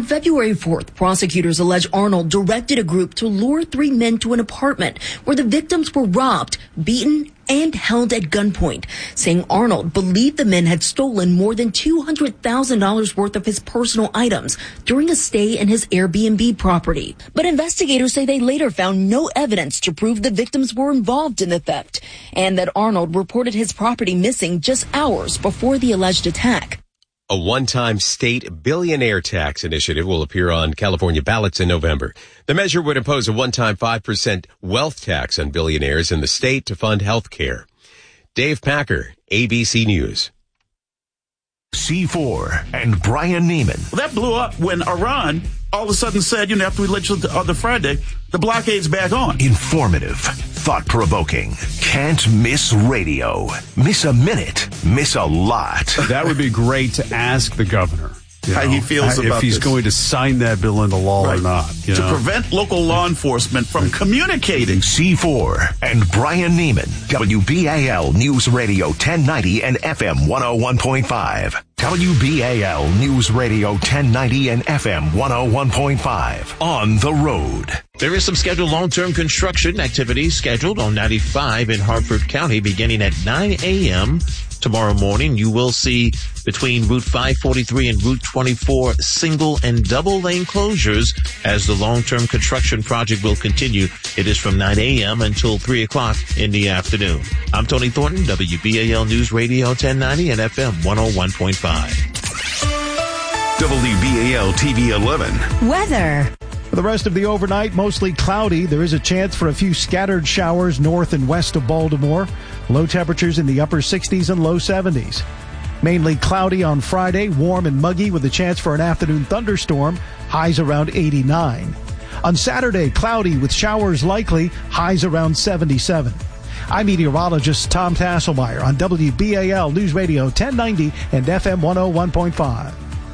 February 4th, prosecutors allege Arnold directed a group to lure 3 men to an apartment where the victims were robbed, beaten, and held at gunpoint, saying Arnold believed the men had stolen more than $200,000 worth of his personal items during a stay in his Airbnb property. But investigators say they later found no evidence to prove the victims were involved in the theft, and that Arnold reported his property missing just hours before the alleged attack. A one-time state billionaire tax initiative will appear on California ballots in November. The measure would impose a one-time 5% wealth tax on billionaires in the state to fund health care. Dave Packer, ABC News. C4 and Brian Neiman. Well, that blew up when Iran all of a sudden said, after we legislated on the Friday, the blockade's back on. Informative, thought-provoking, can't miss radio. Miss a minute, miss a lot. That would be great to ask the governor. How he feels about if he's this. going to sign that bill into law or not. To prevent local law enforcement from communicating. C4 and Brian Neiman. WBAL News Radio 1090 and FM 101.5. WBAL News Radio 1090 and FM 101.5. On the road. There is some scheduled long-term construction activity scheduled on 95 in Hartford County beginning at 9 a.m. tomorrow morning. You will see between Route 543 and Route 24 single and double lane closures as the long-term construction project will continue. It is from 9 a.m. until 3 o'clock in the afternoon. I'm Tony Thornton, WBAL News Radio 1090 and FM 101.5. WBAL TV 11. Weather. For the rest of the overnight, mostly cloudy. There is a chance for a few scattered showers north and west of Baltimore. Low temperatures in the upper 60s and low 70s. Mainly cloudy on Friday, warm and muggy with a chance for an afternoon thunderstorm. Highs around 89. On Saturday, cloudy with showers likely. Highs around 77. I'm meteorologist Tom Tasselmeyer on WBAL News Radio 1090 and FM 101.5.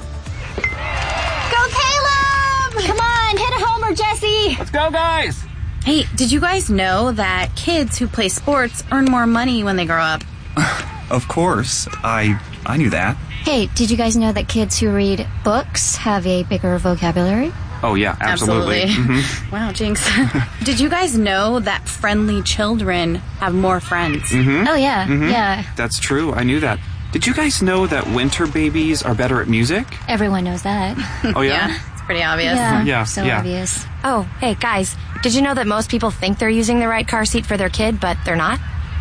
Go Caleb! Come on, hit a homer, Jesse! Let's go, guys! Hey, did you guys know that kids who play sports earn more money when they grow up? Of course. I knew that. Hey, did you guys know that kids who read books have a bigger vocabulary? Oh, yeah, absolutely. Mm-hmm. Wow, Jinx. Did you guys know that friendly children have more friends? Mm-hmm. Oh, yeah, mm-hmm. yeah. That's true. I knew that. Did you guys know that winter babies are better at music? Everyone knows that. Oh, yeah? Yeah, it's pretty obvious. Yeah, so yeah. obvious. Oh, hey, guys, did you know that most people think they're using the right car seat for their kid, but they're not?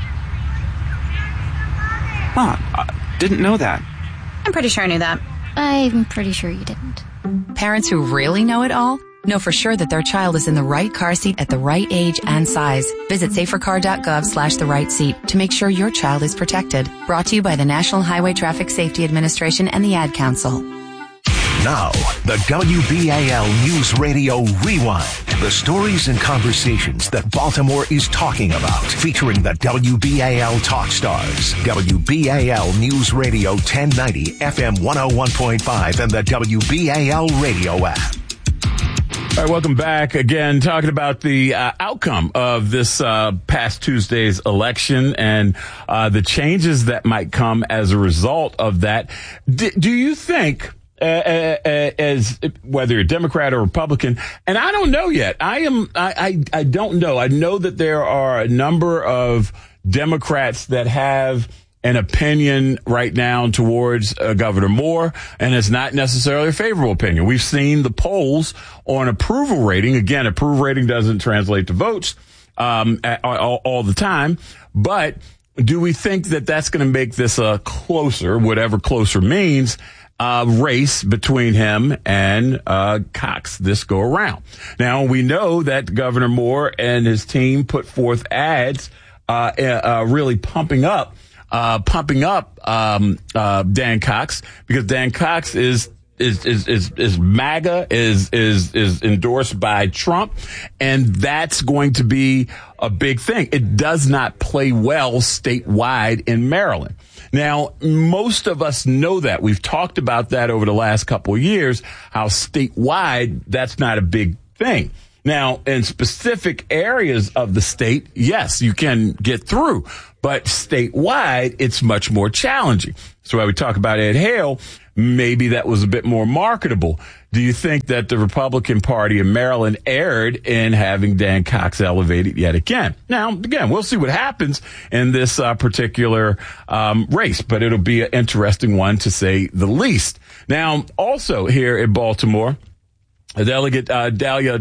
Huh, didn't know that. I'm pretty sure I knew that. I'm pretty sure you didn't. Parents who really know it all know for sure that their child is in the right car seat at the right age and size. Visit safercar.gov/the right seat to make sure your child is protected. Brought to you by the National Highway Traffic Safety Administration and the Ad Council. Now, the WBAL News Radio Rewind. The stories and conversations that Baltimore is talking about. Featuring the WBAL Talk Stars. WBAL News Radio 1090, FM 101.5, and the WBAL Radio app. All right, welcome back again, talking about the outcome of this past Tuesday's election and the changes that might come as a result of that. Do you think, as whether you're Democrat or Republican, and I don't know yet, I don't know. I know that there are a number of Democrats that have an opinion right now towards Governor Moore, and it's not necessarily a favorable opinion. We've seen the polls on approval rating. Again, approval rating doesn't translate to votes all the time, but do we think that that's going to make this a closer, whatever closer means, race between him and Cox this go around? Now, we know that Governor Moore and his team put forth ads really pumping up Dan Cox, because Dan Cox is MAGA, is endorsed by Trump, and that's going to be a big thing. It does not play well statewide in Maryland. Now, most of us know that. We've talked about that over the last couple of years, how statewide that's not a big thing. Now, in specific areas of the state, yes, you can get through, but statewide, it's much more challenging. So when we talk about Ed Hale, maybe that was a bit more marketable. do you think that the Republican Party in Maryland erred in having Dan Cox elevated yet again? Now, again, we'll see what happens in this particular race, but it'll be an interesting one to say the least. Now, also here in Baltimore, Senator Dalia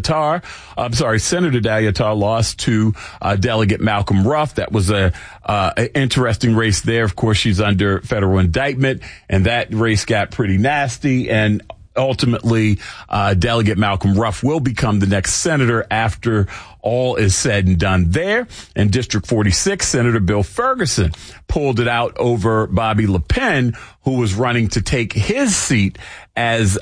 Tar lost to Delegate Malcolm Ruff. That was an interesting race there. Of course, she's under federal indictment, and that race got pretty nasty. And ultimately, Delegate Malcolm Ruff will become the next senator after all is said and done there. In District 46, Senator Bill Ferguson pulled it out over Bobby Le Pen, who was running to take his seat as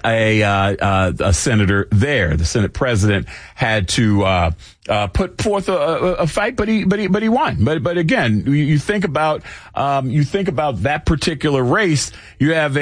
a senator there. The Senate president had to put forth a fight, but he won. But again, you think about that particular race. You have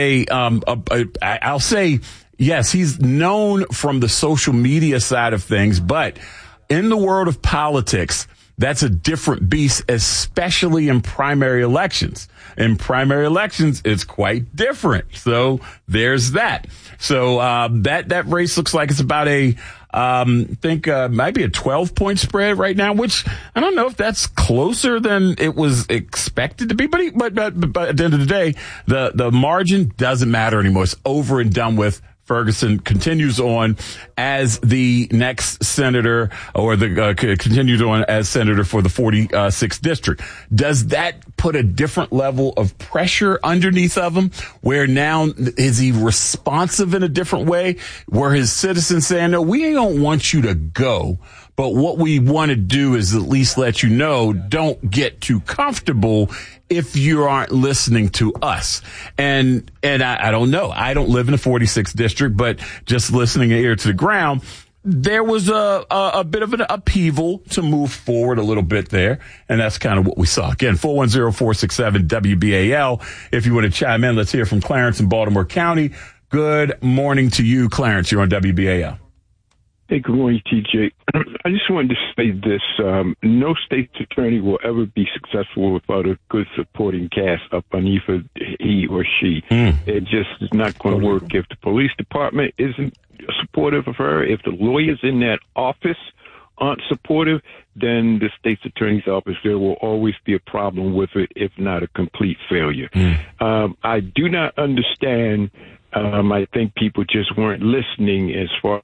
I'll say, yes, he's known from the social media side of things, but in the world of politics, that's a different beast, especially in primary elections. In primary elections, it's quite different. So there's that. So that race looks like it's about might be a 12-point spread right now, which I don't know if that's closer than it was expected to be. But at the end of the day, the margin doesn't matter anymore. It's over and done with. Ferguson continues on as the next senator, or continues on as senator for the 46th district. Does that put a different level of pressure underneath of him, where now is he responsive in a different way, where his citizens saying, no, we don't want you to go, but what we want to do is at least let you know, don't get too comfortable if you aren't listening to us. And I don't know. I don't live in the 46th district, but just listening ear to the ground, there was a bit of an upheaval to move forward a little bit there. And that's kind of what we saw. Again, 410-467-WBAL. If you want to chime in, let's hear from Clarence in Baltimore County. Good morning to you, Clarence. You're on WBAL. Hey, good morning, TJ. I just wanted to say this. No state's attorney will ever be successful without a good supporting cast up underneath he or she. It just is not going to work if the police department isn't supportive of her, if the lawyers in that office aren't supportive, then the state's attorney's office, there will always be a problem with it, if not a complete failure. I do not understand. I think people just weren't listening as far.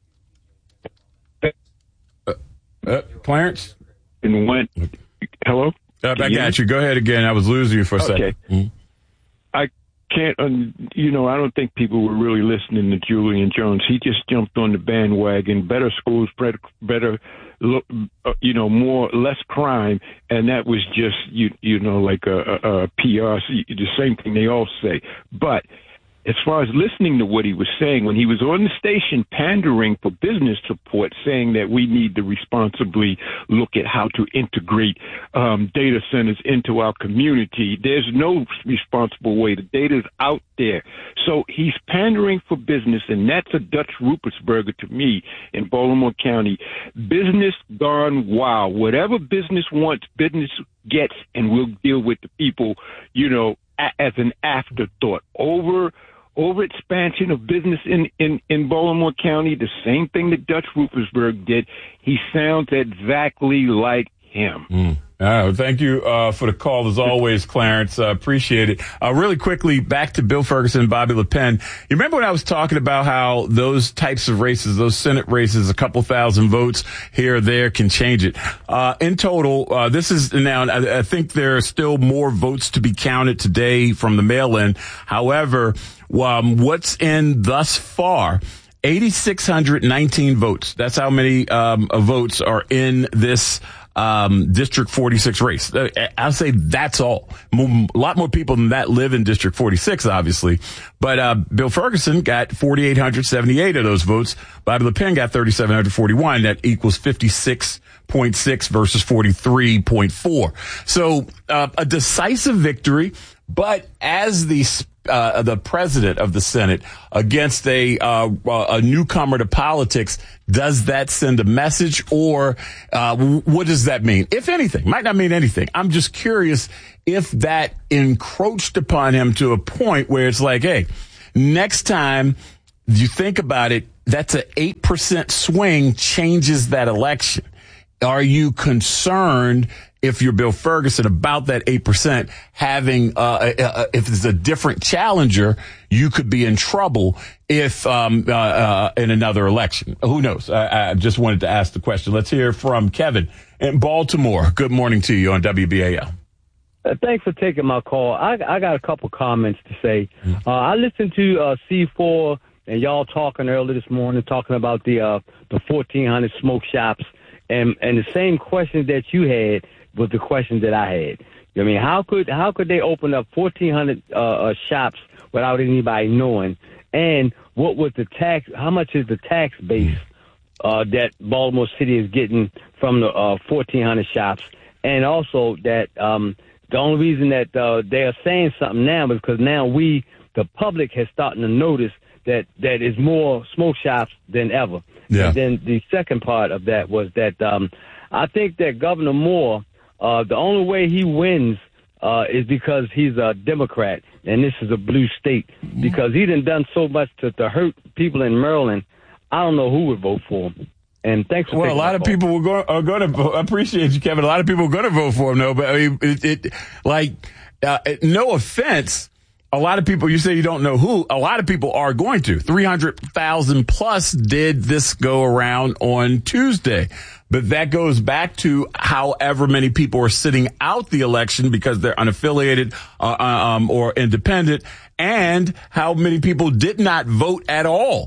Clarence? And went. Hello? I got you. Go ahead again. I was losing you for a second. I can't, I don't think people were really listening to Julian Jones. He just jumped on the bandwagon. Better schools, better, less crime. And that was just, like a PR, the same thing they all say. But as far as listening to what he was saying, when he was on the station pandering for business support, saying that we need to responsibly look at how to integrate data centers into our community, there's no responsible way. The data's out there. So he's pandering for business, and that's a Dutch Rupertsberger to me in Baltimore County. Business gone wild. Whatever business wants, business gets, and we'll deal with the people, as an afterthought. Over expansion of business in Baltimore County, the same thing that Dutch Rupertsberger did. He sounds exactly like him. Thank you for the call, as always, Clarence. Appreciate it. Really quickly, back to Bill Ferguson and Bobby Le Pen. You remember when I was talking about how those types of races, those Senate races, a couple thousand votes here or there can change it. In total, this is now, I think there are still more votes to be counted today from the mail-in. However, what's in thus far, 8,619 votes. That's how many votes are in this District 46 race. I'll say that's all. A lot more people than that live in District 46, obviously. But Bill Ferguson got 4,878 of those votes. Bobby Le Pen got 3,741. That equals 56.6 versus 43.4. So a decisive victory. But as the president of the Senate against a newcomer to politics, does that send a message, or what does that mean? If anything, might not mean anything. I'm just curious if that encroached upon him to a point where it's like, hey, next time you think about it, that's an 8% swing changes that election. Are you concerned, if you're Bill Ferguson, about that 8% having, if it's a different challenger, you could be in trouble if, in another election? Who knows? I just wanted to ask the question. Let's hear from Kevin in Baltimore. Good morning to you on WBAL. Thanks for taking my call. I got a couple comments to say. I listened to C4 and y'all talking earlier this morning, talking about the 1,400 smoke shops, and the same question that you had was the question that I had. I mean, how could they open up 1,400 shops without anybody knowing? And what was the tax? How much is the tax base that Baltimore City is getting from the 1,400 shops? And also that the only reason that they are saying something now is because now the public, has starting to notice that is more smoke shops than ever. Yeah. And then the second part of that was that I think that Governor Moore, the only way he wins is because he's a Democrat, and this is a blue state. Because he done so much to hurt people in Maryland, I don't know who would vote for him. And thanks for a lot of people are going to appreciate you, Kevin. A lot of people are going to vote for him, though. But I mean, no offense. A lot of people, you say you don't know who, a lot of people are going to. 300,000 plus did this go around on Tuesday. But that goes back to however many people are sitting out the election because they're unaffiliated or independent, and how many people did not vote at all.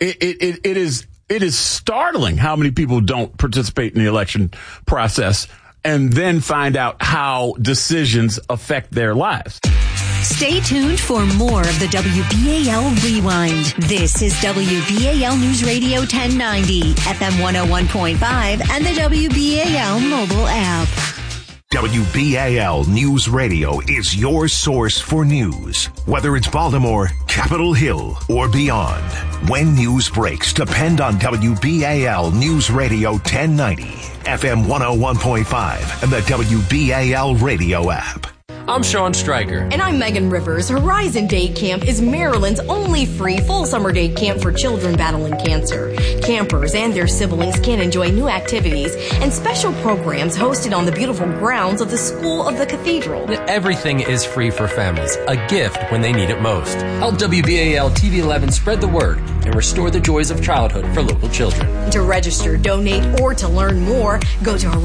It is startling how many people don't participate in the election process and then find out how decisions affect their lives. Stay tuned for more of the WBAL Rewind. This is WBAL News Radio 1090, FM 101.5, and the WBAL mobile app. WBAL News Radio is your source for news. Whether it's Baltimore, Capitol Hill, or beyond. When news breaks, depend on WBAL News Radio 1090, FM 101.5, and the WBAL radio app. I'm Sean Stryker. And I'm Megan Rivers. Horizon Day Camp is Maryland's only free full summer day camp for children battling cancer. Campers and their siblings can enjoy new activities and special programs hosted on the beautiful grounds of the School of the Cathedral. Everything is free for families, a gift when they need it most. Help WBAL TV 11 spread the word and restore the joys of childhood for local children. To register, donate, or to learn more, go to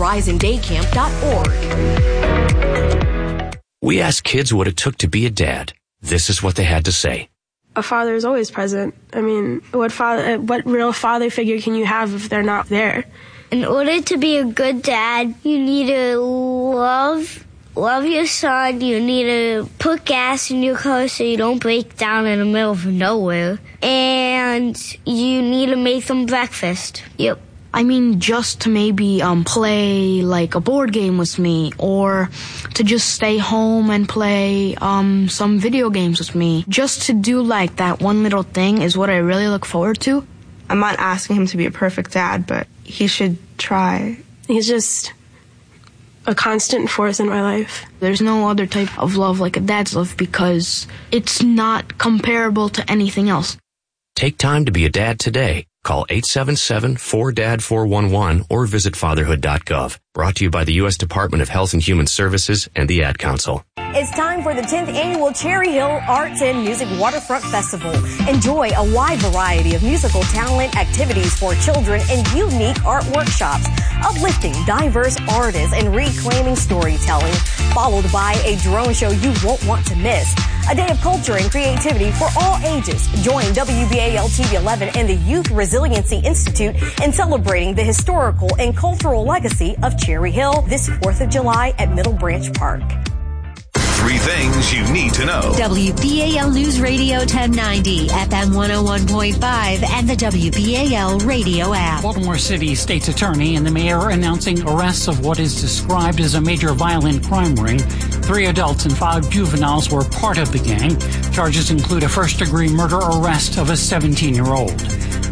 horizondaycamp.org. We asked kids what it took to be a dad. This is what they had to say. A father is always present. I mean, what real father figure can you have if they're not there? In order to be a good dad, you need to love your son. You need to put gas in your car so you don't break down in the middle of nowhere. And you need to make them breakfast. Yep. I mean, just to maybe play like a board game with me, or to just stay home and play some video games with me. Just to do like that one little thing is what I really look forward to. I'm not asking him to be a perfect dad, but he should try. He's just a constant force in my life. There's no other type of love like a dad's love because it's not comparable to anything else. Take time to be a dad today. Call 877-4DAD-411 or visit fatherhood.gov. Brought to you by the U.S. Department of Health and Human Services and the Ad Council. It's time for the 10th Annual Cherry Hill Arts and Music Waterfront Festival. Enjoy a wide variety of musical talent, activities for children, and unique art workshops, uplifting diverse artists and reclaiming storytelling, followed by a drone show you won't want to miss. A day of culture and creativity for all ages. Join WBAL TV 11 and the Youth Resiliency Institute in celebrating the historical and cultural legacy of Cherry Hill this 4th of July at Middle Branch Park. 3 things you need to know. WBAL News Radio 1090, FM 101.5, and the WBAL radio app. Baltimore City State's Attorney and the mayor announcing arrests of what is described as a major violent crime ring. 3 adults and 5 juveniles were part of the gang. Charges include a first-degree murder arrest of a 17-year-old.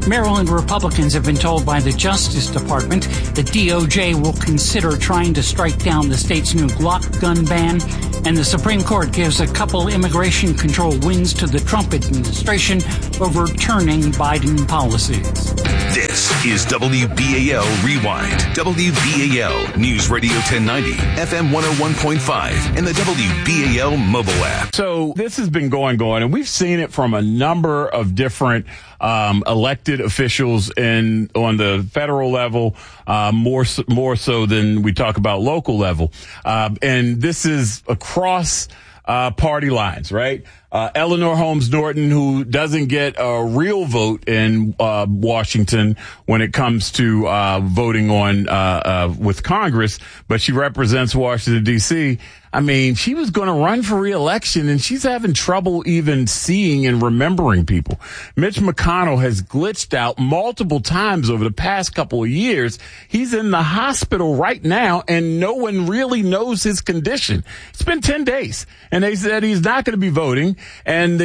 Maryland Republicans have been told by the Justice Department the DOJ will consider trying to strike down the state's new Glock gun ban, and the Supreme Court gives a couple immigration control wins to the Trump administration, overturning Biden policies. This is WBAL Rewind. WBAL News Radio 1090, FM 101.5, and the WBAL mobile app. So this has been going, and we've seen it from a number of different elected officials on the federal level, more so than we talk about local level. And this is across party lines, right? Eleanor Holmes Norton, who doesn't get a real vote in Washington when it comes to voting on with Congress, but she represents Washington, D.C. I mean, she was going to run for re-election, and she's having trouble even seeing and remembering people. Mitch McConnell has glitched out multiple times over the past couple of years. He's in the hospital right now, and no one really knows his condition. It's been 10 days, and they said he's not going to be voting, and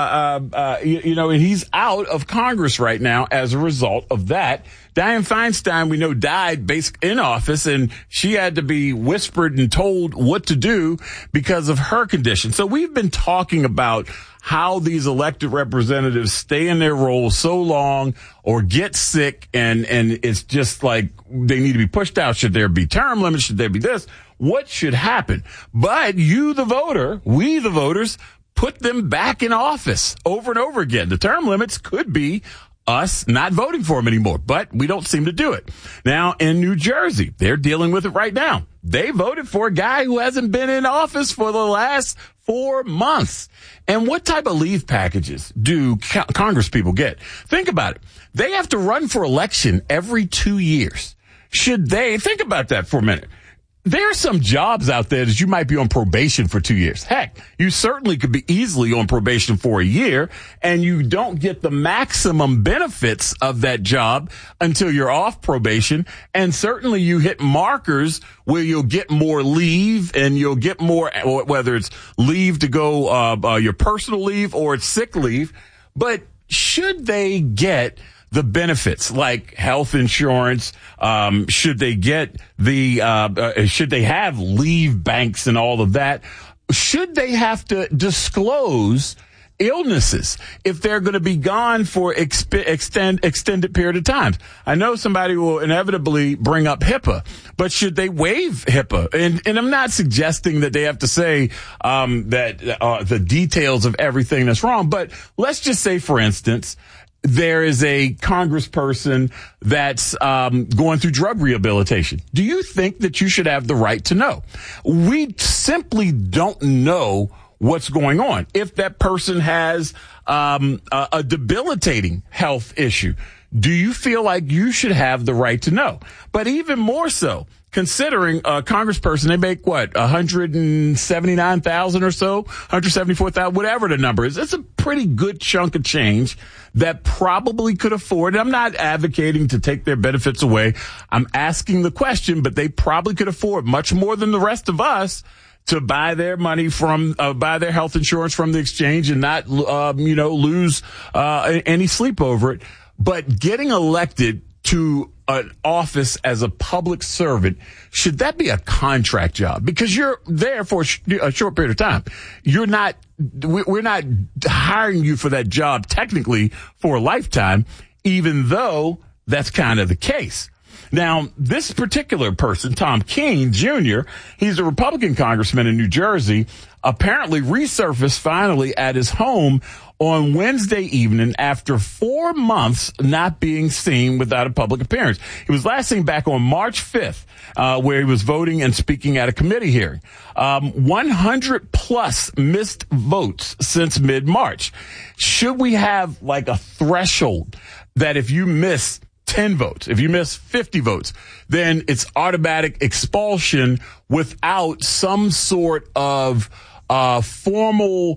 and he's out of Congress right now as a result of that. Dianne Feinstein, we know, died in office, and she had to be whispered and told what to do because of her condition. So we've been talking about how these elected representatives stay in their roles so long or get sick, and it's just like they need to be pushed out. Should there be term limits? Should there be this? What should happen? But you, the voter, we, the voters, put them back in office over and over again. The term limits could be us not voting for him anymore, but we don't seem to do it. Now, in New Jersey, they're dealing with it right now. They voted for a guy who hasn't been in office for the last 4 months. And what type of leave packages do Congress people get? Think about it. They have to run for election every 2 years. Should they think about that for a minute? There are some jobs out there that you might be on probation for 2 years. Heck, you certainly could be easily on probation for a year, and you don't get the maximum benefits of that job until you're off probation. And certainly you hit markers where you'll get more leave, and you'll get more, whether it's leave to go, your personal leave or it's sick leave. But should they get the benefits like health insurance? Should they get should they have leave banks and all of that? Should they have to disclose illnesses if they're going to be gone for extended period of time? I know somebody will inevitably bring up HIPAA, but should they waive HIPAA? And I'm not suggesting that they have to say that the details of everything that's wrong, but let's just say, for instance, there is a congressperson that's going through drug rehabilitation. Do you think that you should have the right to know? We simply don't know what's going on. If that person has a debilitating health issue, do you feel like you should have the right to know? But even more so, considering a congressperson, they make what, 179,000 or so, 174,000, whatever the number is. It's a pretty good chunk of change that probably could afford. I'm not advocating to take their benefits away. I'm asking the question, but they probably could afford much more than the rest of us to buy their money from, buy their health insurance from the exchange and not, lose any sleep over it. But getting elected to an office as a public servant, should that be a contract job? Because you're there for a short period of time. We're not hiring you for that job technically for a lifetime, even though that's kind of the case. Now, this particular person, Tom Keene Jr., he's a Republican congressman in New Jersey, apparently resurfaced finally at his home on Wednesday evening after 4 months not being seen without a public appearance. He was last seen back on March 5th, where he was voting and speaking at a committee hearing. 100 plus missed votes since mid-March. Should we have like a threshold that if you miss 10 votes, if you miss 50 votes, then it's automatic expulsion without some sort of formality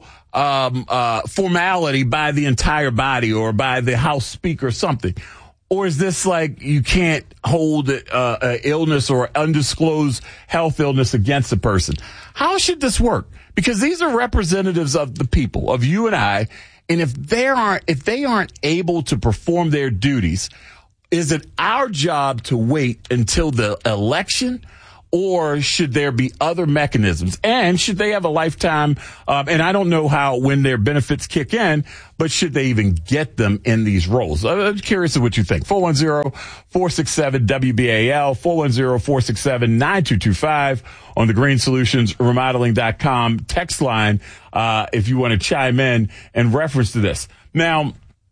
by the entire body or by the House Speaker or something? Or is this like you can't hold illness or undisclosed health illness against a person? How should this work? Because these are representatives of the people, of you and I, And if they aren't able to perform their duties, is it our job to wait until the election? Or should there be other mechanisms? And should they have a lifetime? And I don't know when their benefits kick in, but should they even get them in these roles? I'm curious of what you think. 410-467-WBAL, 410-467-9225 on the Green Solutions Remodeling.com text line if you want to chime in and reference to this. Now,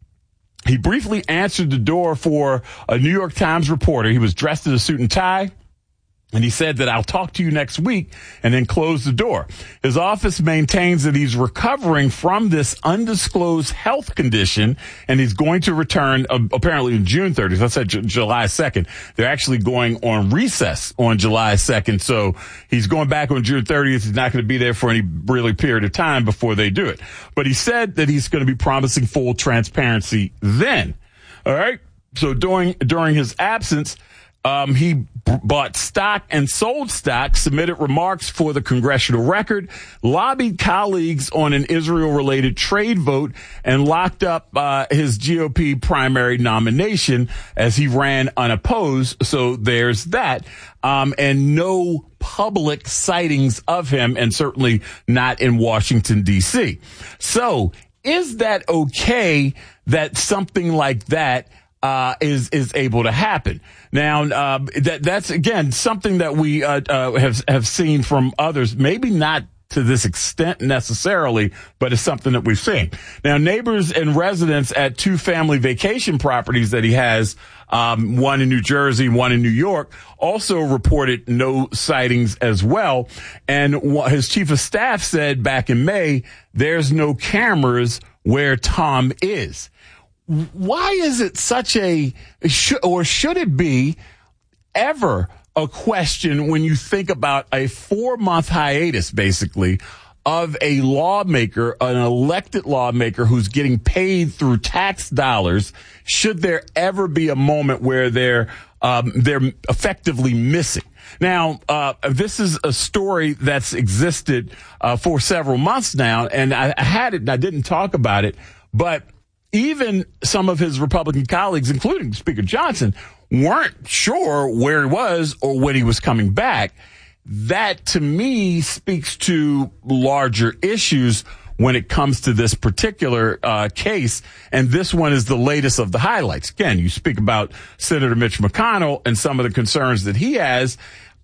he briefly answered the door for a New York Times reporter. He was dressed in a suit and tie. And he said that I'll talk to you next week and then close the door. His office maintains that he's recovering from this undisclosed health condition and he's going to return apparently on June 30th. I said July 2nd. They're actually going on recess on July 2nd. So he's going back on June 30th. He's not going to be there for any really period of time before they do it. But he said that he's going to be promising full transparency then. All right. So during his absence, he bought stock and sold stock, submitted remarks for the congressional record, lobbied colleagues on an Israel-related trade vote, and locked up his GOP primary nomination as he ran unopposed. So there's that. And no public sightings of him, and certainly not in Washington, D.C. So is that okay that something like that is able to happen? Now, that's again something that we have seen from others, maybe not to this extent necessarily, but it's something that we've seen. Now, neighbors and residents at two family vacation properties that he has, one in New Jersey, one in New York, also reported no sightings as well. And his chief of staff said back in May, there's no cameras where Tom is. Why is it such should it be ever a question when you think about a 4-month hiatus, basically, of a lawmaker, an elected lawmaker who's getting paid through tax dollars? Should there ever be a moment where they're effectively missing? Now, this is a story that's existed for several months now, and I had it and I didn't talk about it, but even some of his Republican colleagues, including Speaker Johnson, weren't sure where he was or when he was coming back. That, to me, speaks to larger issues when it comes to this particular case. And this one is the latest of the highlights. Again, you speak about Senator Mitch McConnell and some of the concerns that he has.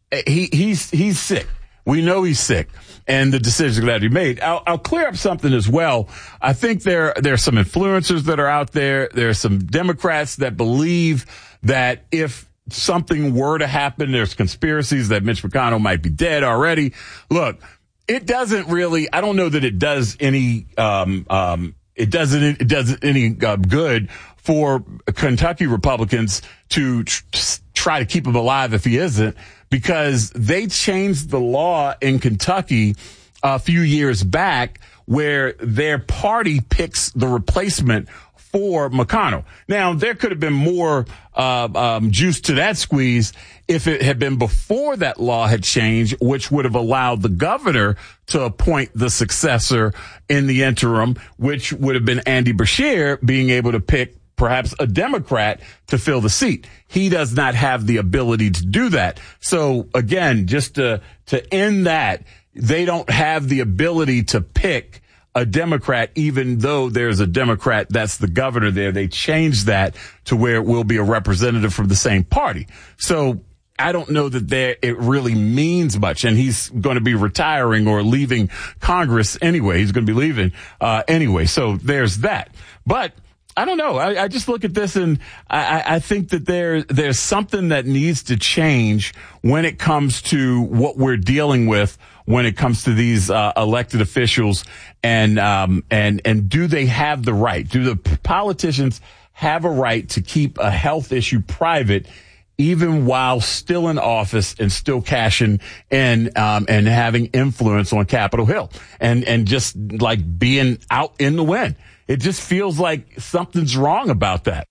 He's sick. We know he's sick, and the decision that he made. I'll clear up something as well. I think there are some influencers that are out there. There are some Democrats that believe that if something were to happen, there's conspiracies that Mitch McConnell might be dead already. Look, it doesn't really. I don't know that it does any. It does any good for Kentucky Republicans to try to keep him alive if he isn't, because they changed the law in Kentucky a few years back where their party picks the replacement for McConnell. Now, there could have been more juice to that squeeze if it had been before that law had changed, which would have allowed the governor to appoint the successor in the interim, which would have been Andy Beshear being able to pick perhaps a Democrat to fill the seat. He does not have the ability to do that. So again, just to end that, they don't have the ability to pick a Democrat, even though there's a Democrat that's the governor there. They changed that to where it will be a representative from the same party. So I don't know that it really means much. And he's going to be retiring or leaving Congress anyway. He's going to be leaving anyway. So there's that. But I don't know. I just look at this and I think that there's something that needs to change when it comes to what we're dealing with when it comes to these elected officials and do they have the right? Do the politicians have a right to keep a health issue private even while still in office and still cashing in and having influence on Capitol Hill and just like being out in the wind? It just feels like something's wrong about that.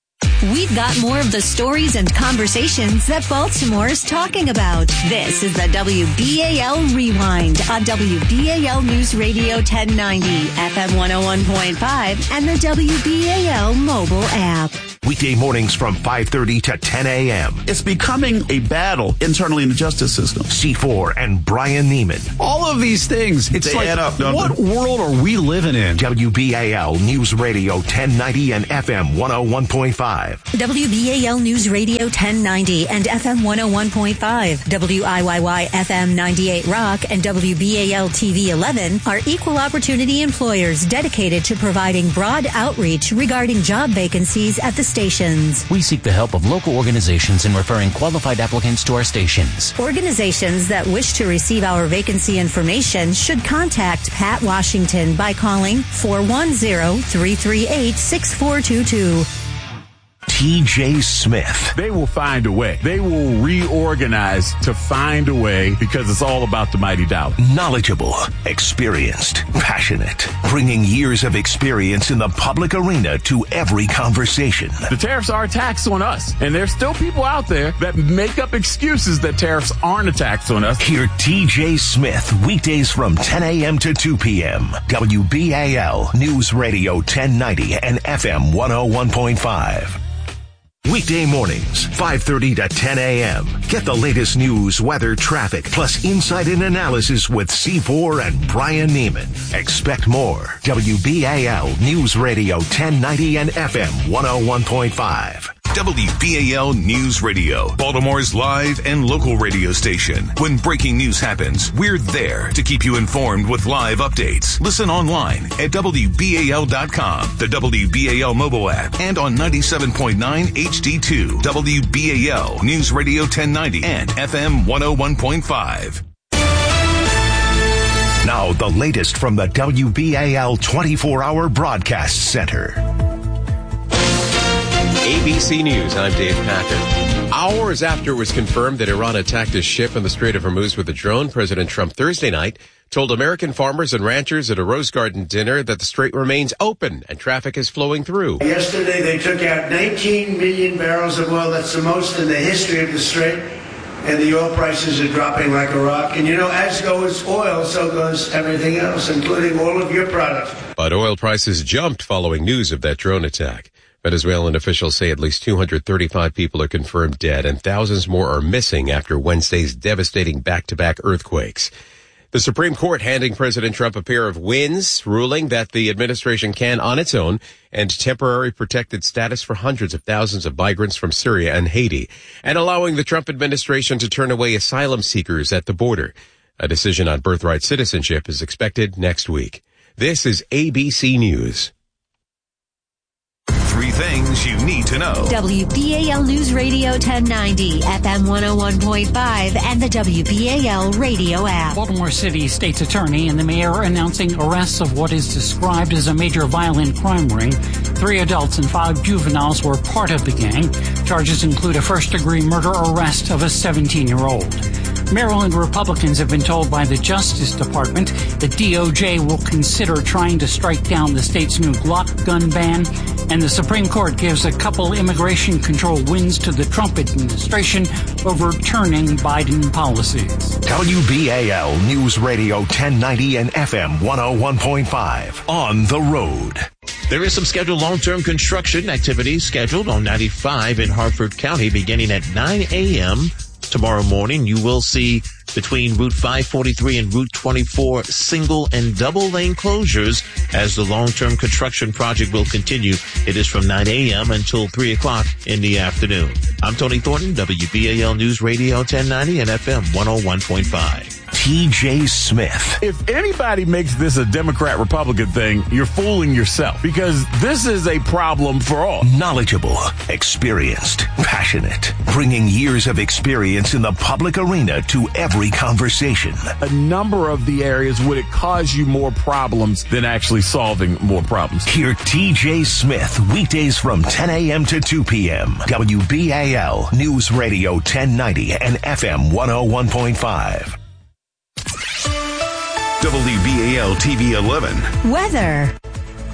we've got more of the stories and conversations that Baltimore's talking about. This is the WBAL Rewind on WBAL News Radio 1090, FM 101.5, and the WBAL mobile app. Weekday mornings from 5:30 to 10 a.m. It's becoming a battle internally in the justice system. C4 and Brian Neiman. All of these things, it's they like, add up, what world are we living in? WBAL News Radio 1090 and FM 101.5. WBAL News Radio 1090 and FM 101.5. WIYY FM 98 Rock and WBAL TV 11 are equal opportunity employers dedicated to providing broad outreach regarding job vacancies at the stations. We seek the help of local organizations in referring qualified applicants to our stations. Organizations that wish to receive our vacancy information should contact Pat Washington by calling 410-338-6422. TJ Smith. They will find a way. They will reorganize to find a way because it's all about the mighty dollar. Knowledgeable, experienced, passionate, bringing years of experience in the public arena to every conversation. The tariffs are a tax on us, and there's still people out there that make up excuses that tariffs aren't a tax on us. Hear TJ Smith weekdays from 10 a.m. to 2 p.m. WBAL News Radio 1090 and FM 101.5. Weekday mornings, 5:30 to 10 a.m. Get the latest news, weather, traffic, plus insight and analysis with C4 and Brian Neiman. Expect more. WBAL News Radio 1090 and FM 101.5. WBAL News Radio, Baltimore's live and local radio station. When breaking news happens, we're there to keep you informed with live updates. Listen online at WBAL.com, the WBAL mobile app, and on 97.9 HD2, WBAL News Radio 1090 and FM 101.5. Now, the latest from the WBAL 24-hour broadcast center. ABC News, I'm Dave Packer. Hours after it was confirmed that Iran attacked a ship in the Strait of Hormuz with a drone, President Trump Thursday night told American farmers and ranchers at a Rose Garden dinner that the strait remains open and traffic is flowing through. Yesterday they took out 19 million barrels of oil. That's the most in the history of the strait. And the oil prices are dropping like a rock. And you know, as goes oil, so goes everything else, including all of your products. But oil prices jumped following news of that drone attack. Venezuelan officials say at least 235 people are confirmed dead and thousands more are missing after Wednesday's devastating back-to-back earthquakes. The Supreme Court handing President Trump a pair of wins, ruling that the administration can, on its own, end temporary protected status for hundreds of thousands of migrants from Syria and Haiti, and allowing the Trump administration to turn away asylum seekers at the border. A decision on birthright citizenship is expected next week. This is ABC News. 3 things you need to know. WBAL News Radio 1090, FM 101.5, and the WBAL radio app. Baltimore City State's Attorney and the mayor announcing arrests of what is described as a major violent crime ring. 3 adults and 5 juveniles were part of the gang. Charges include a first-degree murder arrest of a 17-year-old. Maryland Republicans have been told by the Justice Department the DOJ will consider trying to strike down the state's new Glock gun ban, and the Supreme Court gives a couple immigration control wins to the Trump administration, overturning Biden policies. WBAL News Radio 1090 and FM 101.5. On the road. There is some scheduled long-term construction activities scheduled on 95 in Harford County beginning at 9 a.m. Tomorrow morning. You will see between Route 543 and Route 24 single and double lane closures as the long-term construction project will continue. It is from 9 a.m. until 3 o'clock in the afternoon. I'm Tony Thornton, WBAL News Radio 1090 and FM 101.5. TJ Smith. If anybody makes this a Democrat-Republican thing, you're fooling yourself because this is a problem for all. Knowledgeable, experienced, passionate, bringing years of experience in the public arena to every conversation. A number of the areas would it cause you more problems than actually solving more problems. Hear TJ Smith weekdays from 10 a.m. to 2 p.m. WBAL News Radio 1090 and FM 101.5. WBAL TV 11. Weather.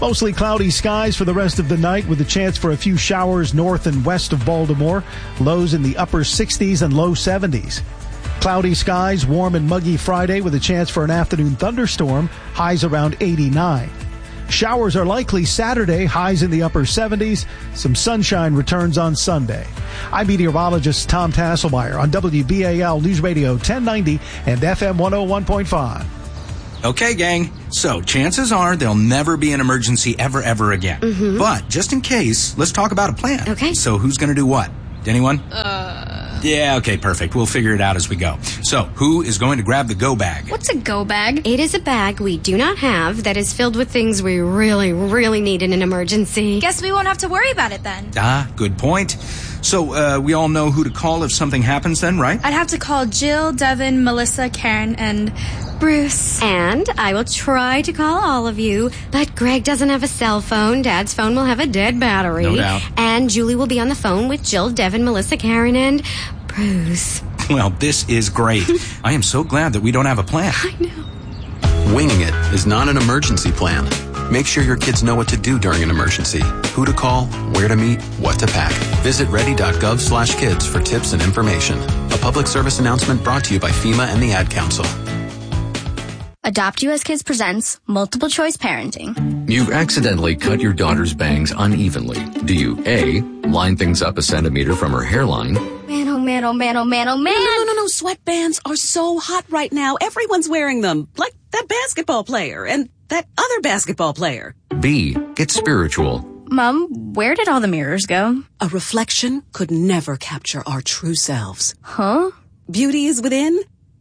Mostly cloudy skies for the rest of the night with a chance for a few showers north and west of Baltimore. Lows in the upper 60s and low 70s. Cloudy skies, warm and muggy Friday with a chance for an afternoon thunderstorm. Highs around 89. Showers are likely Saturday, highs in the upper 70s. Some sunshine returns on Sunday. I'm meteorologist Tom Tasselmeyer on WBAL News Radio 1090 and FM 101.5. Okay, gang. So chances are there'll never be an emergency ever again. Mm-hmm. But just in case, let's talk about a plan. Okay. So who's going to do what? Anyone? Yeah, okay, perfect. We'll figure it out as we go. So, who is going to grab the go bag? What's a go bag? It is a bag we do not have that is filled with things we really need in an emergency. Guess we won't have to worry about it then. Good point. So, we all know who to call if something happens then, right? I'd have to call Jill, Devin, Melissa, Karen, and Bruce. And I will try to call all of you, but Greg doesn't have a cell phone. Dad's phone will have a dead battery. No doubt. And Julie will be on the phone with Jill, Devin, Melissa, Karen, and Bruce. Well, this is great. I am so glad that we don't have a plan. I know. Winging it is not an emergency plan. Make sure your kids know what to do during an emergency, who to call, where to meet, what to pack. Visit ready.gov/kids for tips and information. A public service announcement brought to you by FEMA and the Ad Council. Adopt US Kids presents Multiple Choice Parenting. You've accidentally cut your daughter's bangs unevenly. Do you A, line things up a centimeter from her hairline? Man, oh man, oh man, oh man, oh man. No. Sweatbands are so hot right now. Everyone's wearing them. Like that basketball player and that other basketball player. B, get spiritual. Mom, where did all the mirrors go? A reflection could never capture our true selves. Huh? Beauty is within.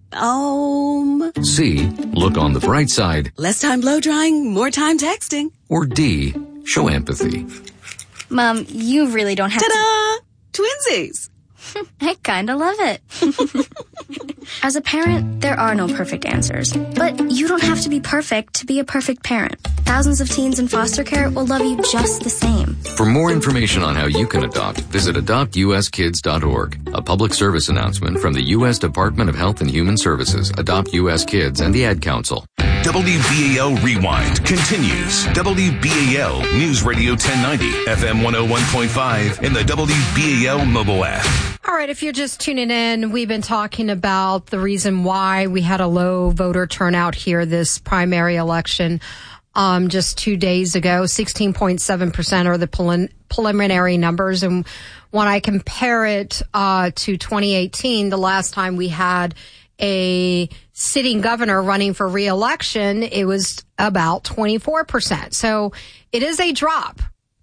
C, look on the bright side. Less time blow drying, more time texting. Or D, show empathy. Mom, you really don't have Ta-da! Twinsies! I kinda love it. As a parent, there are no perfect answers. But you don't have to be perfect to be a perfect parent. Thousands of teens in foster care will love you just the same. For more information on how you can adopt, visit adoptuskids.org. A public service announcement from the U.S. Department of Health and Human Services, Adopt U.S. Kids, and the Ad Council. WBAL Rewind continues. WBAL News Radio 1090, FM 101.5, and the WBAL mobile app. All right, if you're just tuning in, we've been talking about the reason why we had a low voter turnout here this primary election just 2 days ago. 16.7% are the preliminary numbers. And when I compare it to 2018, the last time we had a sitting governor running for re-election, it was about 24%. So it is a drop.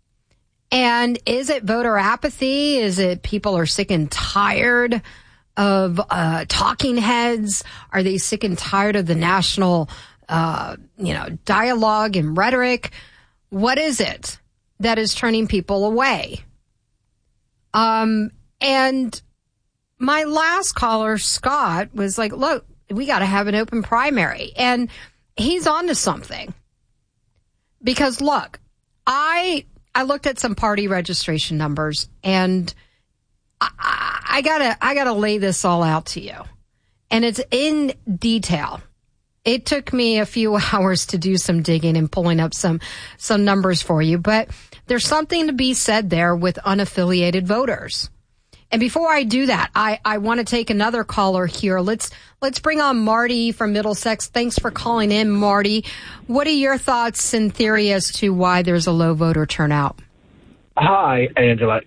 And is it voter apathy? Is it people are sick and tired of talking heads? Are they sick and tired of the national, dialogue and rhetoric? What is it that is turning people away? And my last caller, Scott, was like, look, we got to have an open primary. And he's on to something. Because, look, I looked at some party registration numbers, and I gotta lay this all out to you. And it's in detail. It took me a few hours to do some digging and pulling up some numbers for you, but there's something to be said there with unaffiliated voters. And before I do that, I want to take another caller here. Let's bring on Marty from Middlesex. Thanks for calling in, Marty. What are your thoughts and theory as to why there's a low voter turnout? Hi, Angela.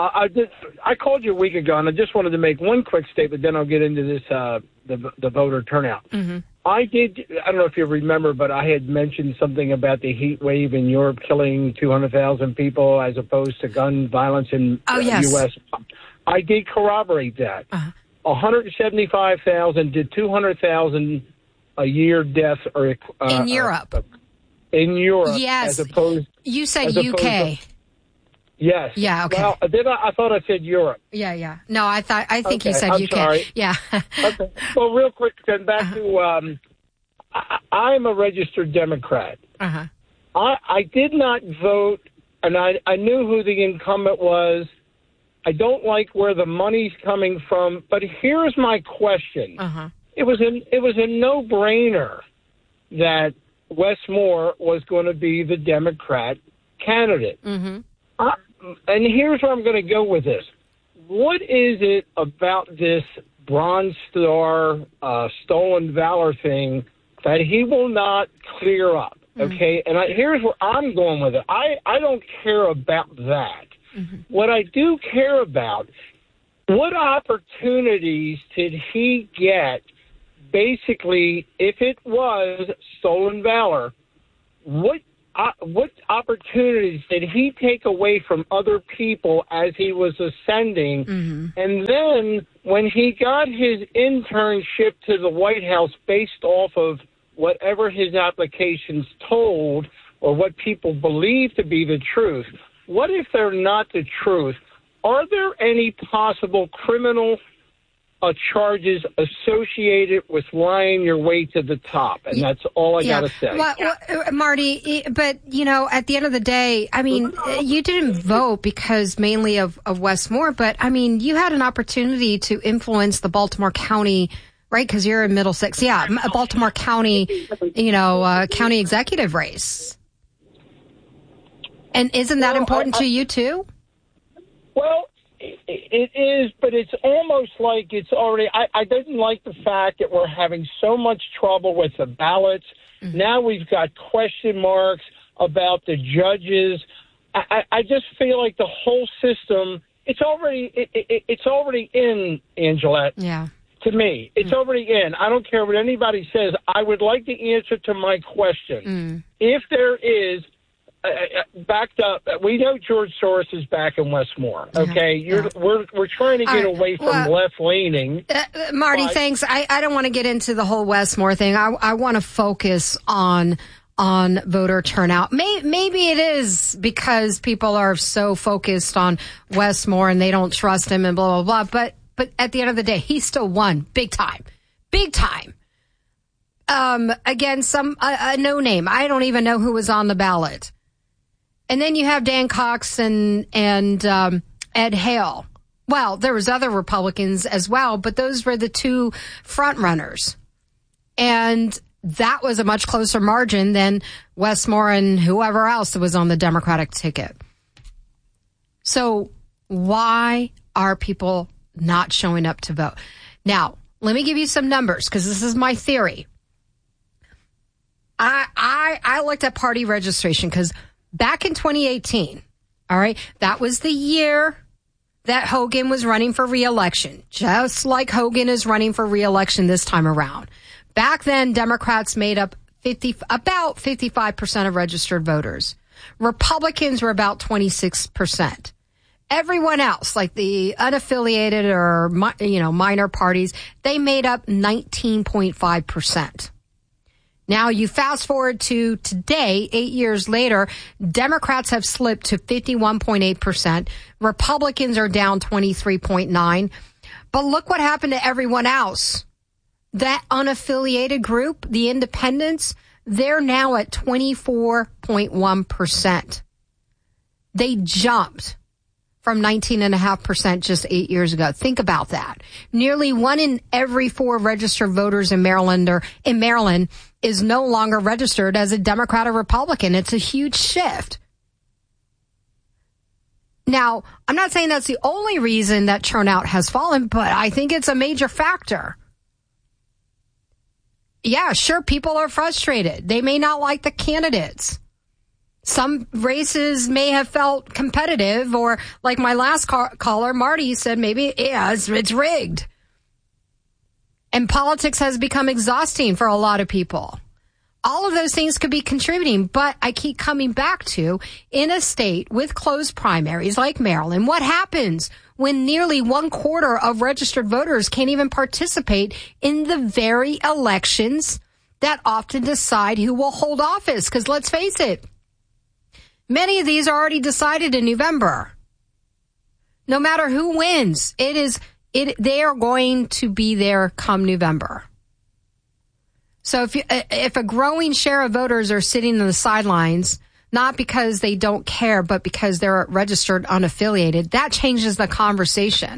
I called you a week ago, and I just wanted to make one quick statement, then I'll get into this the voter turnout. Mm-hmm. I don't know if you remember, but I had mentioned something about the heat wave in Europe killing 200,000 people as opposed to gun violence in the U.S. I did corroborate that. 175,000 to 200,000 a year deaths are in Europe. In Europe, yes. As opposed, you said UK. Yes. Yeah. Okay. Well, I thought I said Europe. Yeah. No, I think you said I'm UK. Sorry. Yeah. Okay. Well, real quick, then back to I'm a registered Democrat. Uh-huh. I did not vote, and I knew who the incumbent was. I don't like where the money's coming from, but here's my question. Uh-huh. It was a no-brainer that Wes Moore was going to be the Democrat candidate. Mm-hmm. And here's where I'm going to go with this. What is it about this Bronze Star stolen valor thing that he will not clear up? Okay, and here's where I'm going with it. I don't care about that. Mm-hmm. What I do care about, what opportunities did he get? Basically, if it was stolen valor, what opportunities did he take away from other people as he was ascending? Mm-hmm. And then when he got his internship to the White House based off of whatever his applications told or what people believe to be the truth, what if they're not the truth? Are there any possible criminal charges associated with lying your way to the top? And that's all I got to say. Well, Marty, but, at the end of the day, I mean, you didn't vote because mainly of Wes Moore, but, I mean, you had an opportunity to influence the Baltimore County, right, because you're in Middlesex. Yeah, Baltimore County, county executive race. And isn't that important to you, too? Well, it is, but it's almost like it's already... I didn't like the fact that we're having so much trouble with the ballots. Mm-hmm. Now we've got question marks about the judges. I just feel like the whole system, it's already in, Angelette. Yeah. To me, it's already in. I don't care what anybody says. I would like the answer to my question. If there is... backed up. We know George Soros is back in Wes Moore. Okay, we're trying to get away from left leaning. Marty, thanks. I don't want to get into the whole Wes Moore thing. I want to focus on voter turnout. Maybe it is because people are so focused on Wes Moore and they don't trust him and blah blah blah. But at the end of the day, he still won big time. Against a no name. I don't even know who was on the ballot. And then you have Dan Cox and Ed Hale. Well, there was other Republicans as well, but those were the two front runners. And that was a much closer margin than Wes Moore and whoever else that was on the Democratic ticket. So why are people not showing up to vote? Now, let me give you some numbers because this is my theory. I looked at party registration because back in 2018, all right, that was the year that Hogan was running for re-election, just like Hogan is running for re-election this time around. Back then, Democrats made up about 55% of registered voters. Republicans were about 26%. Everyone else, like the unaffiliated or, minor parties, they made up 19.5%. Now, you fast forward to today, 8 years later, Democrats have slipped to 51.8%. Republicans are down 23.9%. But look what happened to everyone else. That unaffiliated group, the independents, they're now at 24.1%. They jumped from 19.5% just 8 years ago. Think about that. Nearly 1 in every 4 registered voters in Maryland is no longer registered as a Democrat or Republican. It's a huge shift. Now, I'm not saying that's the only reason that turnout has fallen, but I think it's a major factor. Yeah, sure, people are frustrated. They may not like the candidates. Some races may have felt competitive, or like my last caller, Marty, said maybe, it's rigged. And politics has become exhausting for a lot of people. All of those things could be contributing, but I keep coming back to, in a state with closed primaries like Maryland, what happens when nearly 1/4 of registered voters can't even participate in the very elections that often decide who will hold office? Because let's face it, many of these are already decided in November. No matter who wins, they are going to be there come November. So if a growing share of voters are sitting on the sidelines, not because they don't care, but because they're registered unaffiliated, that changes the conversation.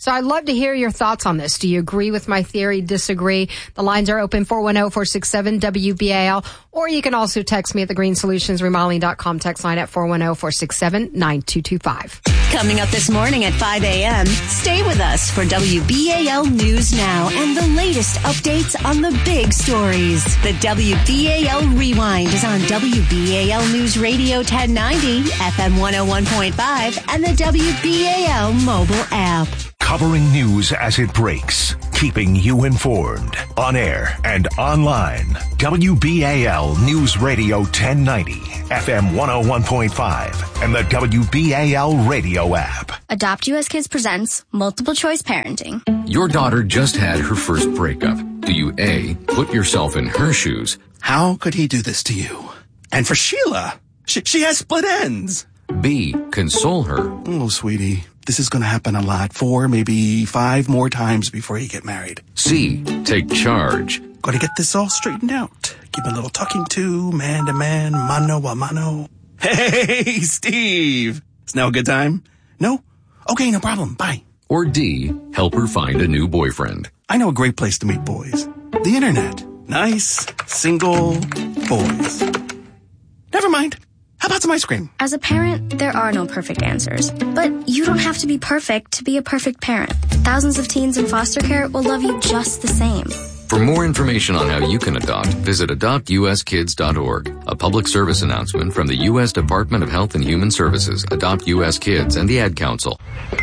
So I'd love to hear your thoughts on this. Do you agree with my theory? Disagree? The lines are open 410-467-WBAL, or you can also text me at the greensolutionsremodeling.com text line at 410-467-9225. Coming up this morning at 5 a.m., stay with us for WBAL News Now and the latest updates on the big stories. The WBAL Rewind is on WBAL News Radio 1090, FM 101.5, and the WBAL mobile app. Covering news as it breaks, keeping you informed, on air and online. WBAL News Radio 1090, FM 101.5, and the WBAL radio app. Adopt US Kids presents Multiple Choice Parenting. Your daughter just had her first breakup. Do you A, put yourself in her shoes? How could he do this to you? And for Sheila, she has split ends. B, console her. Oh, sweetie, this is going to happen a lot. 4, maybe 5 more times before you get married. C, take charge. Got to get this all straightened out. Give a little talking to, man to man, mano a mano. Hey, Steve. Is now a good time? No? Okay, no problem. Bye. Or D, help her find a new boyfriend. I know a great place to meet boys. The internet. Nice, single boys. Never mind. How about some ice cream? As a parent, there are no perfect answers. But you don't have to be perfect to be a perfect parent. Thousands of teens in foster care will love you just the same. For more information on how you can adopt, visit adoptuskids.org. A public service announcement from the U.S. Department of Health and Human Services, Adopt U.S. Kids, and the Ad Council. Go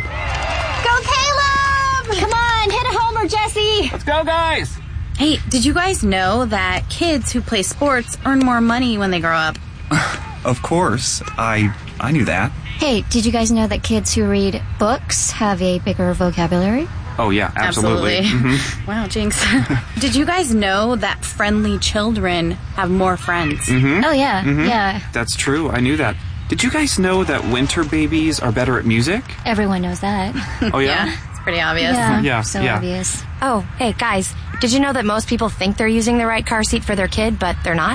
Caleb! Come on, hit a homer, Jesse! Let's go, guys! Hey, did you guys know that kids who play sports earn more money when they grow up? Of course. I knew that. Hey, did you guys know that kids who read books have a bigger vocabulary? Oh, yeah, absolutely. Mm-hmm. Wow, Jinx. Did you guys know that friendly children have more friends? Mm-hmm. Oh, yeah, yeah. That's true. I knew that. Did you guys know that winter babies are better at music? Everyone knows that. Oh, yeah? Yeah, it's pretty obvious. Yeah, obvious. Oh, hey, guys, did you know that most people think they're using the right car seat for their kid, but they're not?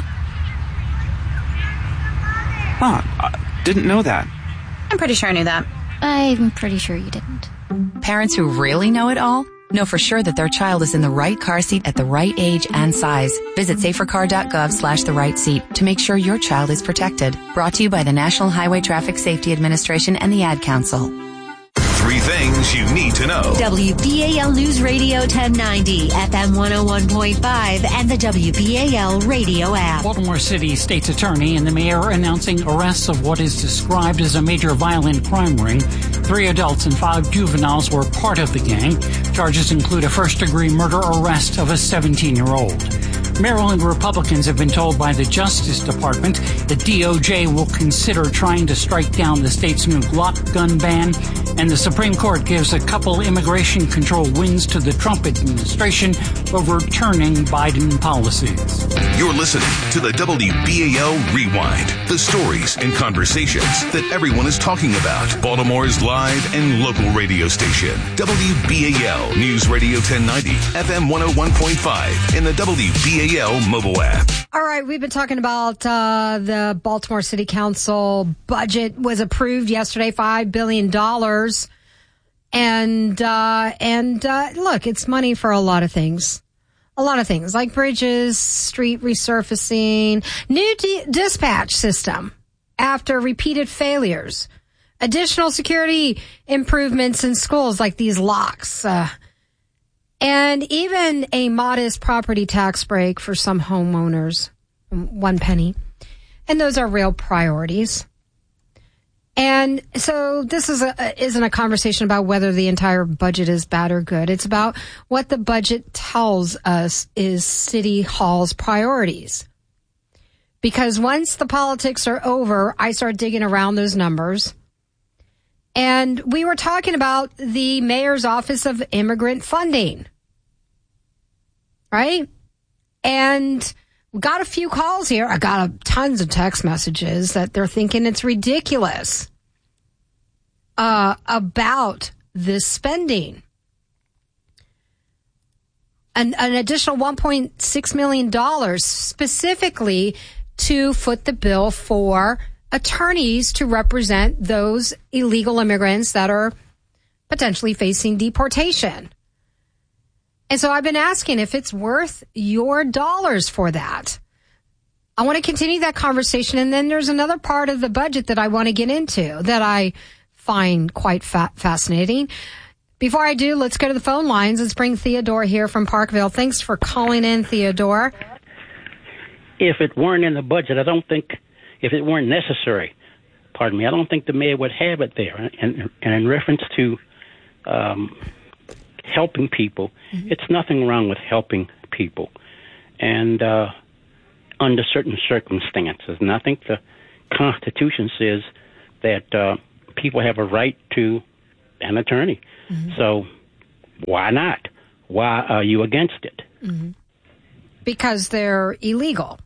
Huh, I didn't know that. I'm pretty sure I knew that. I'm pretty sure you didn't. Parents who really know it all know for sure that their child is in the right car seat at the right age and size. Visit safercar.gov/the right seat to make sure your child is protected. Brought to you by the National Highway Traffic Safety Administration and the Ad Council. 3 things you need to know. WBAL News Radio 1090, FM 101.5, and the WBAL radio app. Baltimore City State's Attorney and the mayor announcing arrests of what is described as a major violent crime ring. 3 adults and 5 juveniles were part of the gang. Charges include a first-degree murder arrest of a 17-year-old. Maryland Republicans have been told by the Justice Department the DOJ will consider trying to strike down the state's new Glock gun ban, and the Supreme Court gives a couple immigration control wins to the Trump administration, overturning Biden policies. You're listening to the WBAL Rewind, the stories and conversations that everyone is talking about. Baltimore's live and local radio station, WBAL News Radio 1090, FM 101.5, and the WBAL mobile app. All right, we've been talking about the Baltimore City Council budget was approved yesterday, $5 billion. And look, it's money for a lot of things. A lot of things like bridges, street resurfacing, new dispatch system after repeated failures, additional security improvements in schools like these locks, and even a modest property tax break for some homeowners, 1 penny. And those are real priorities. And so this isn't a conversation about whether the entire budget is bad or good. It's about what the budget tells us is City Hall's priorities. Because once the politics are over, I start digging around those numbers. And we were talking about the Mayor's Office of Immigrant Funding. Right? And we got a few calls here. I got tons of text messages that they're thinking it's ridiculous about this spending. An additional $1.6 million specifically to foot the bill for attorneys to represent those illegal immigrants that are potentially facing deportation. And so I've been asking if it's worth your dollars for that. I want to continue that conversation. And then there's another part of the budget that I want to get into that I find quite fascinating. Before I do, let's go to the phone lines. Let's bring Theodore here from Parkville. Thanks for calling in, Theodore. If it weren't in the budget, if it weren't necessary, I don't think the mayor would have it there. And in reference to helping people, it's nothing wrong with helping people. And under certain circumstances. And I think the Constitution says that people have a right to an attorney. Mm-hmm. So why not? Why are you against it? Mm-hmm. Because they're illegal.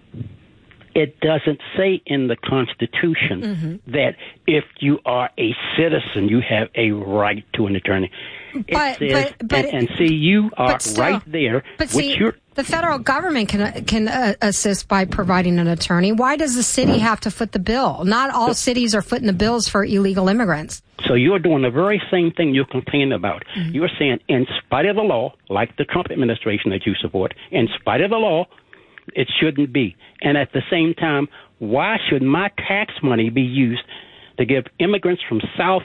It doesn't say in the Constitution that if you are a citizen, you have a right to an attorney. It says, you are right there. But see, the federal government can assist by providing an attorney. Why does the city have to foot the bill? Not all cities are footing the bills for illegal immigrants. So you're doing the very same thing you're complaining about. Mm-hmm. You're saying, in spite of the law, like the Trump administration that you support, in spite of the law, it shouldn't be. And at the same time, why should my tax money be used to give immigrants from South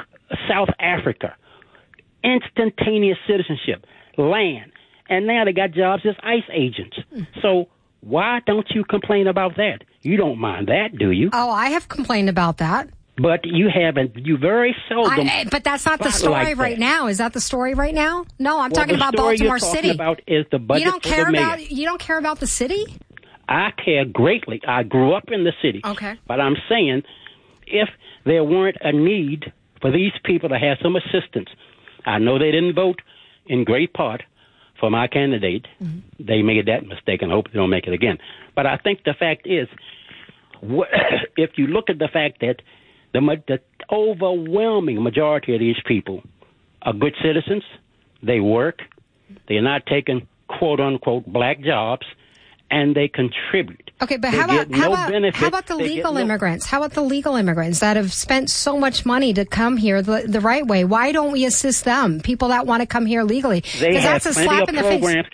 Africa instantaneous citizenship, land, and now they got jobs as ICE agents? So why don't you complain about that? You don't mind that, do you? Oh, I have complained about that. But you haven't. You very seldom. But that's not the story right now. Is that the story right now? No, I'm talking about Baltimore City. About is the budget for the mayor. You don't care about the city? I care greatly. I grew up in the city. Okay. But I'm saying, if there weren't a need for these people to have some assistance, I know they didn't vote in great part for my candidate. Mm-hmm. They made that mistake, and I hope they don't make it again. But I think the fact is, if you look at the fact that the overwhelming majority of these people are good citizens, they work, they're not taking quote-unquote black jobs, and they contribute. Okay, but how about the legal immigrants? How about the legal immigrants that have spent so much money to come here the right way? Why don't we assist them? People that want to come here legally. They have that's a slap in the face.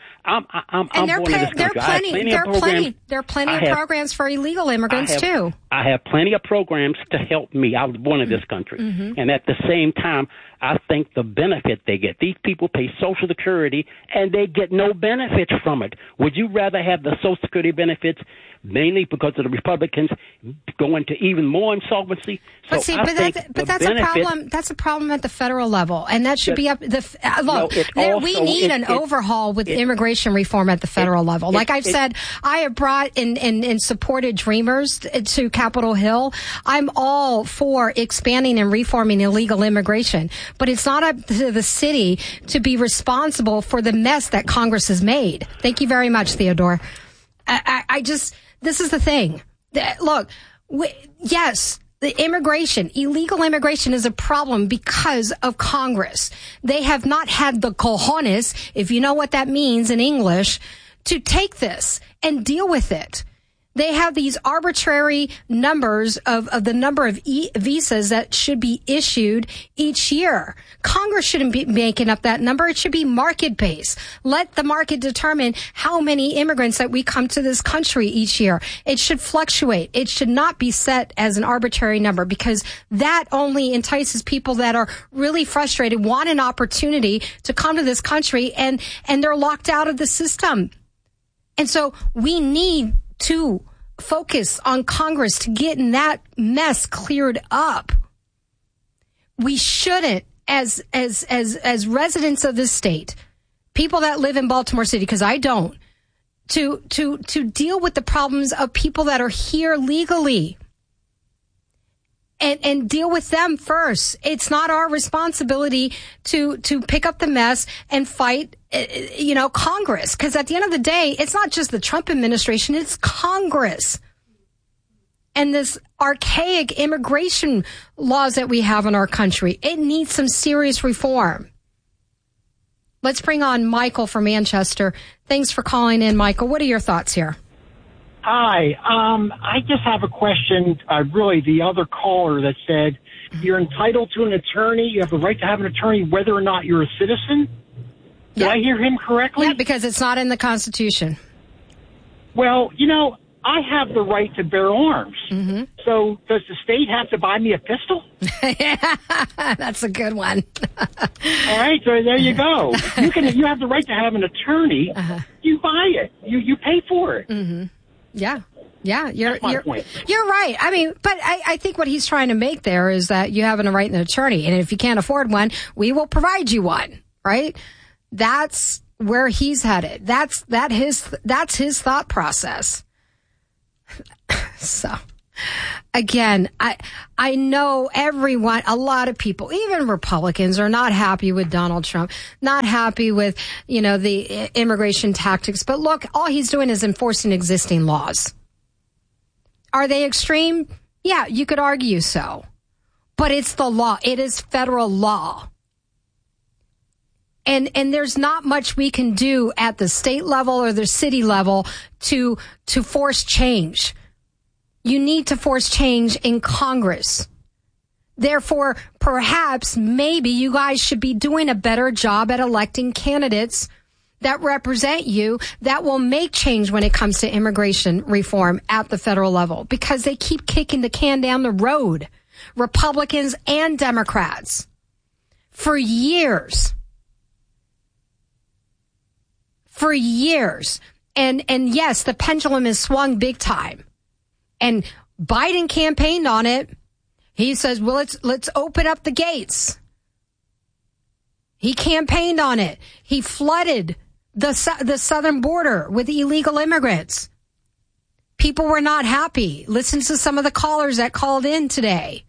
There are plenty of programs for illegal immigrants too. I have plenty of programs to help me. I was born in this country. Mm-hmm. And at the same time, I think the benefit they get, these people pay Social Security and they get no benefits from it. Would you rather have the Social Security benefits, mainly because of the Republicans, go into even more insolvency? That's a problem. That's a problem at the federal level, and that should be up. We need an overhaul with immigration reform at the federal level. Like I've said, I have brought and supported Dreamers to Capitol Hill. I'm all for expanding and reforming illegal immigration, but it's not up to the city to be responsible for the mess that Congress has made. Thank you very much, Theodore. This is the thing. Look, yes, the illegal immigration is a problem because of Congress. They have not had the cojones, if you know what that means in English, to take this and deal with it. They have these arbitrary numbers of the number of visas that should be issued each year. Congress shouldn't be making up that number. It should be market-based. Let the market determine how many immigrants that we come to this country each year. It should fluctuate. It should not be set as an arbitrary number, because that only entices people that are really frustrated, want an opportunity to come to this country, and they're locked out of the system. And so we need to focus on Congress to getting that mess cleared up. We shouldn't, as residents of this state, people that live in Baltimore City, because I don't, to deal with the problems of people that are here legally and deal with them first. It's not our responsibility to pick up the mess and fight Congress, because at the end of the day, it's not just the Trump administration, it's Congress and this archaic immigration laws that we have in our country. It needs some serious reform. Let's bring on Michael from Manchester. Thanks for calling in, Michael. What are your thoughts here? Hi. I just have a question. Really, the other caller that said you're entitled to an attorney. You have the right to have an attorney whether or not you're a citizen. Did I hear him correctly? Yeah, because it's not in the Constitution. Well, I have the right to bear arms. Mm-hmm. So does the state have to buy me a pistol? That's a good one. All right, so there you go. You have the right to have an attorney. Uh-huh. You buy it. You pay for it. Mm-hmm. Yeah. Yeah, you're point. You're right. I mean, but I think what he's trying to make there is that you have a right to an attorney, and if you can't afford one, we will provide you one. Right? That's where he's headed. That's his thought process. So, again, I know a lot of people, even Republicans, are not happy with Donald Trump, not happy with, the immigration tactics. But look, all he's doing is enforcing existing laws. Are they extreme? Yeah, you could argue so. But it's the law. It is federal law. And there's not much we can do at the state level or the city level to force change. You need to force change in Congress. Therefore, perhaps, maybe you guys should be doing a better job at electing candidates that represent you, that will make change when it comes to immigration reform at the federal level, because they keep kicking the can down the road, Republicans and Democrats, for years. For years. And yes, the pendulum has swung big time. And Biden campaigned on it. He says, well, let's open up the gates. He campaigned on it. He flooded the southern border with illegal immigrants. People were not happy. Listen to some of the callers that called in today.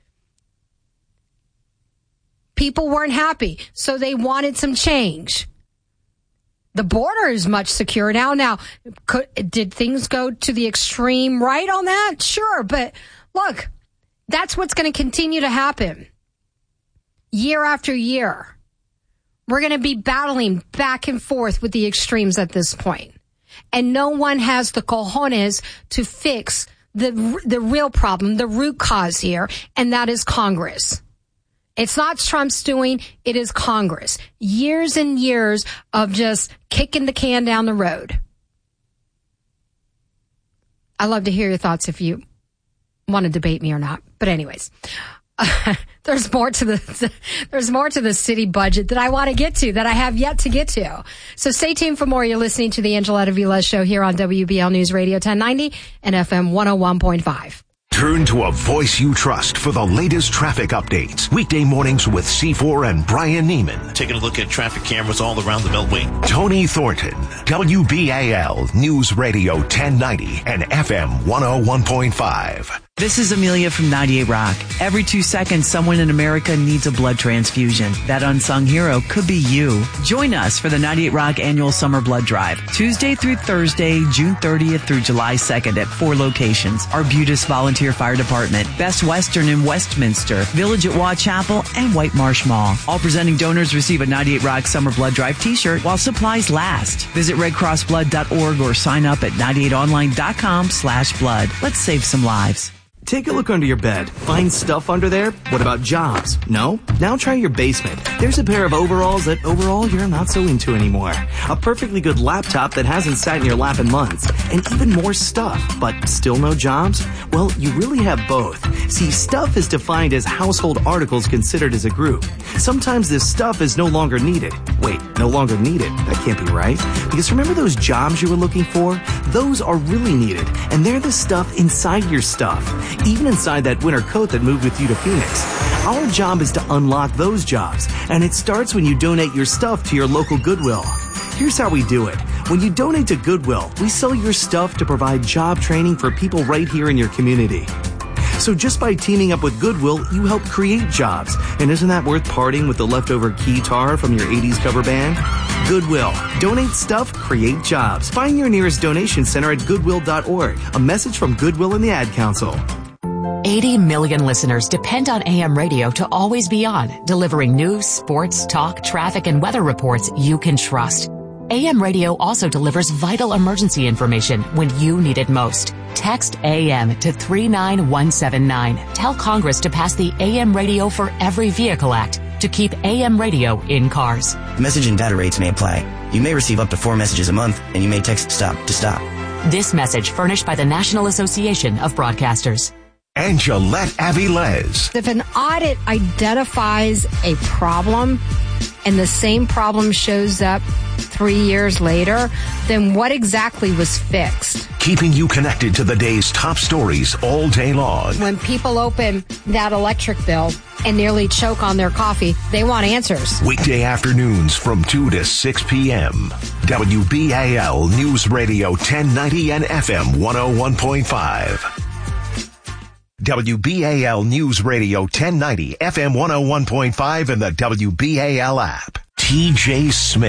People weren't happy, so they wanted some change. The border is much secure now. Now, did things go to the extreme right on that? Sure, but look, that's what's going to continue to happen year after year. We're going to be battling back and forth with the extremes at this point. And no one has the cojones to fix the real problem, the root cause here, and that is Congress. It's not Trump's doing, it is Congress. Years and years of just kicking the can down the road. I'd love to hear your thoughts if you want to debate me or not. But anyways, there's more to the city budget that I want to get to, that I have yet to get to. So stay tuned for more. You're listening to the Angeletta Velez Show here on WBL News Radio 1090 and FM 101.5. Turn to a voice you trust for the latest traffic updates. Weekday mornings with C4 and Brian Neiman. Taking a look at traffic cameras all around the Beltway. Tony Thornton, WBAL News Radio 1090 and FM 101.5. This is Amelia from 98 Rock. Every 2 seconds, someone in America needs a blood transfusion. That unsung hero could be you. Join us for the 98 Rock Annual Summer Blood Drive, Tuesday through Thursday, June 30th through July 2nd at 4 locations. Arbutus Volunteer Fire Department, Best Western in Westminster, Village at Waugh Chapel, and White Marsh Mall. All presenting donors receive a 98 Rock Summer Blood Drive t-shirt while supplies last. Visit redcrossblood.org or sign up at 98online.com/blood. Let's save some lives. Take a look under your bed. Find stuff under there? What about jobs? No? Now try your basement. There's a pair of overalls that overall you're not so into anymore. A perfectly good laptop that hasn't sat in your lap in months. And even more stuff, but still no jobs? Well, you really have both. See, stuff is defined as household articles considered as a group. Sometimes this stuff is no longer needed. Wait, no longer needed? That can't be right. Because remember those jobs you were looking for? Those are really needed. And they're the stuff inside your stuff. Even inside that winter coat that moved with you to Phoenix. Our job is to unlock those jobs, and it starts when you donate your stuff to your local Goodwill. Here's how we do it. When you donate to Goodwill, we sell your stuff to provide job training for people right here in your community. So just by teaming up with Goodwill, you help create jobs. And isn't that worth parting with the leftover guitar from your 80s cover band? Goodwill. Donate stuff, create jobs. Find your nearest donation center at goodwill.org. A message from Goodwill and the Ad Council. 80 million listeners depend on AM radio to always be on, delivering news, sports, talk, traffic, and weather reports you can trust. AM radio also delivers vital emergency information when you need it most. Text AM to 39179. Tell Congress to pass the AM Radio for Every Vehicle Act to keep AM radio in cars. Message and data rates may apply. You may receive up to 4 messages a month, and you may text STOP to stop. This message furnished by the National Association of Broadcasters. And Gillette Avilés. If an audit identifies a problem and the same problem shows up 3 years later, then what exactly was fixed? Keeping you connected to the day's top stories all day long. When people open that electric bill and nearly choke on their coffee, they want answers. Weekday afternoons from 2 to 6 p.m. WBAL News Radio 1090 and FM 101.5. WBAL News Radio 1090, FM 101.5 and the WBAL app. TJ Smith.